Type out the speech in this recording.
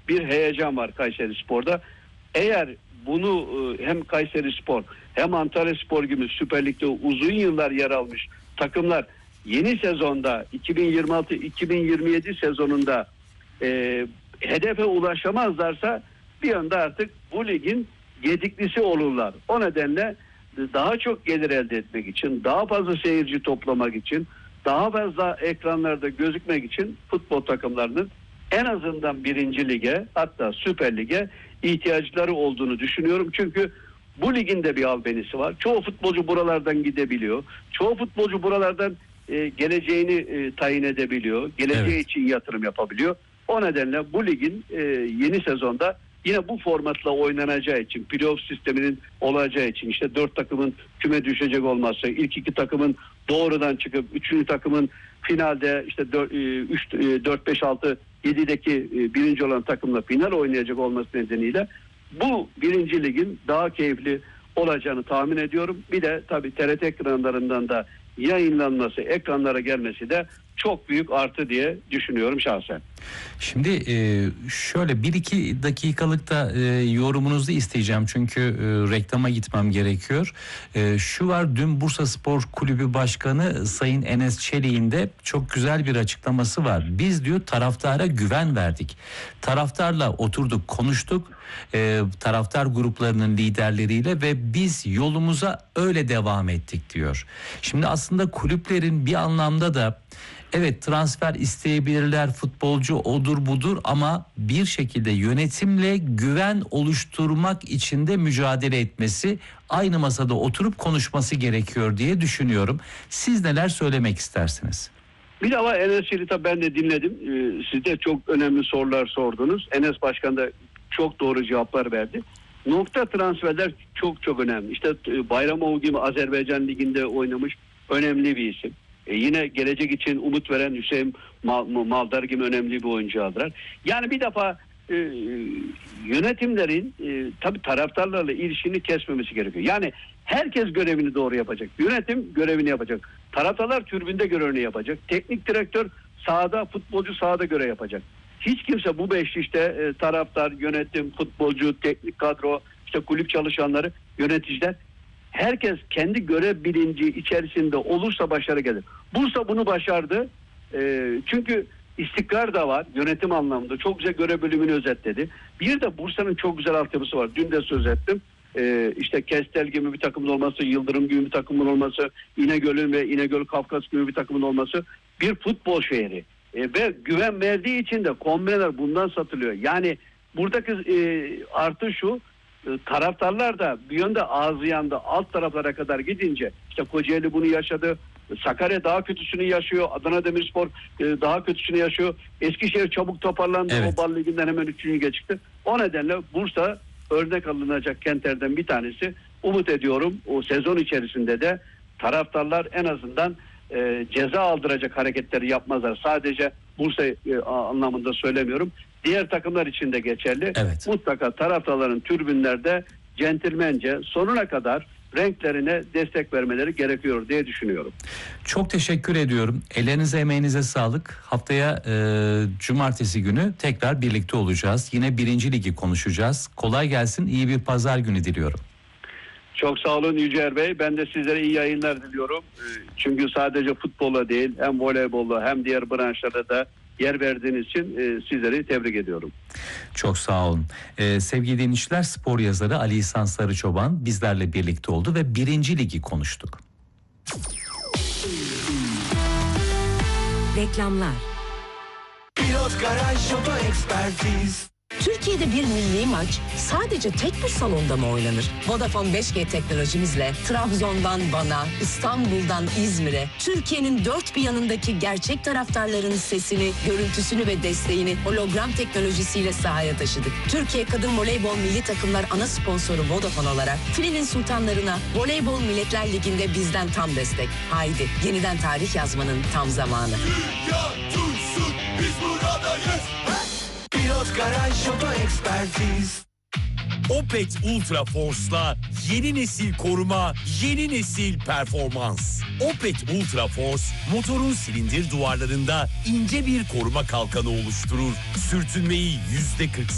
bir heyecan var Kayserispor'da. Eğer bunu hem Kayserispor hem Antalyaspor gibi Süper Lig'de uzun yıllar yer almış takımlar yeni sezonda 2026-2027 sezonunda hedefe ulaşamazlarsa bir anda artık bu ligin gediklisi olurlar. O nedenle daha çok gelir elde etmek için, daha fazla seyirci toplamak için, daha fazla ekranlarda gözükmek için futbol takımlarının en azından 1. lige, hatta Süper Lig'e ihtiyaçları olduğunu düşünüyorum. Çünkü bu ligin de bir albenisi var. Çoğu futbolcu buralardan gidebiliyor. Çoğu futbolcu buralardan geleceğini tayin edebiliyor. Geleceği için yatırım yapabiliyor. O nedenle bu ligin yeni sezonda yine bu formatla oynanacağı için, playoff sisteminin olacağı için, işte 4 takımın küme düşecek olması, ilk 2 takımın doğrudan çıkıp 3. takımın finalde işte 4 5 6 7'deki birinci olan takımla final oynayacak olması nedeniyle bu 1. ligin daha keyifli olacağını tahmin ediyorum. Bir de tabii TRT ekranlarından da yayınlanması, ekranlara gelmesi de çok büyük artı diye düşünüyorum şahsen. Şimdi şöyle 1-2 dakikalık da yorumunuzu isteyeceğim çünkü reklama gitmem gerekiyor. Şu var, dün Bursaspor Kulübü Başkanı Sayın Enes Çelik'in de çok güzel bir açıklaması var. Biz diyor taraftara güven verdik. Taraftarla oturduk, konuştuk. Taraftar gruplarının liderleriyle ve biz yolumuza öyle devam ettik diyor. Şimdi aslında kulüplerin bir anlamda da evet transfer isteyebilirler, futbolcu odur budur ama bir şekilde yönetimle güven oluşturmak için de mücadele etmesi, aynı masada oturup konuşması gerekiyor diye düşünüyorum. Siz neler söylemek istersiniz? Bir defa Enes Çelik'i ben de dinledim. Siz de çok önemli sorular sordunuz. Enes Başkan da çok doğru cevaplar verdi. Nokta transferler çok çok önemli. İşte Bayramov gibi Azerbaycan Ligi'nde oynamış önemli bir isim. Yine gelecek için umut veren Hüseyin Maldar gibi önemli bir oyuncu aldılar. Yani bir defa yönetimlerin tabii taraftarlarla ilişkini kesmemesi gerekiyor. Yani herkes görevini doğru yapacak. Yönetim görevini yapacak. Taraftarlar tribünde görevini yapacak. Teknik direktör sahada, futbolcu sahada görev yapacak. Hiç kimse bu beşli işte taraftar, yönetim, futbolcu, teknik kadro, işte kulüp çalışanları, yöneticiler, herkes kendi görev bilinci içerisinde olursa başarı gelir. Bursa bunu başardı. Çünkü istikrar da var yönetim anlamında. Çok güzel görev bölümünü özetledi. Bir de Bursa'nın çok güzel altyapısı var. Dün de söz ettim. İşte Kestel gibi bir takımın olması, Yıldırım gibi bir takımın olması, İnegöl'ün ve İnegöl Kafkas gibi bir takımın olması bir futbol şehri. Ve güven verdiği için de kombineler bundan satılıyor. Yani buradaki artı şu, taraftarlar da bir yönde ağzı yandı, alt taraflara kadar gidince işte Kocaeli bunu yaşadı, Sakarya daha kötüsünü yaşıyor, Adana Demirspor daha kötüsünü yaşıyor, Eskişehir çabuk toparlandı, o Bal Ligi'nden hemen 3. çıktı. O nedenle Bursa örnek alınacak kentlerden bir tanesi. Umut ediyorum o sezon içerisinde de taraftarlar en azından ceza aldıracak hareketleri yapmazlar. Sadece Bursa anlamında söylemiyorum. Diğer takımlar için de geçerli. Evet. Mutlaka taraftarların tribünlerde centilmence sonuna kadar renklerine destek vermeleri gerekiyor diye düşünüyorum. Çok teşekkür ediyorum. Ellerinize, emeğinize sağlık. Haftaya cumartesi günü tekrar birlikte olacağız. Yine 1. Ligi konuşacağız. Kolay gelsin. İyi bir pazar günü diliyorum. Çok sağ olun Yücel Bey. Ben de sizlere iyi yayınlar diliyorum. Çünkü sadece futbola değil, hem voleybolla hem diğer branşlarda da yer verdiğiniz için sizleri tebrik ediyorum. Çok sağ olun. Sevgili dinleyiciler, spor yazarı Ali İhsan Sarıçoban bizlerle birlikte oldu ve 1. Ligi konuştuk. Reklamlar. Pilot Garaj Oto Ekspertiz. Türkiye'de bir milli maç sadece tek bir salonda mı oynanır? Vodafone 5G teknolojimizle Trabzon'dan Van'a, İstanbul'dan İzmir'e, Türkiye'nin dört bir yanındaki gerçek taraftarların sesini, görüntüsünü ve desteğini hologram teknolojisiyle sahaya taşıdık. Türkiye Kadın Voleybol Milli Takımlar ana sponsoru Vodafone olarak Filenin Sultanlarına Voleybol Milletler Ligi'nde bizden tam destek. Haydi yeniden tarih yazmanın tam zamanı. Dünya dursun, biz buradayız. Pilot Garaj Oto Ekspertiz. Opet Ultra Force'la yeni nesil koruma, yeni nesil performans. Opet Ultra Force, motorun silindir duvarlarında ince bir koruma kalkanı oluşturur. Sürtünmeyi %48